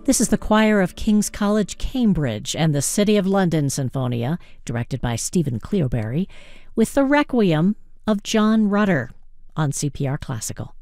This is the choir of King's College, Cambridge, and the City of London Sinfonia, directed by Stephen Cleobury, with the Requiem of John Rutter on CPR Classical.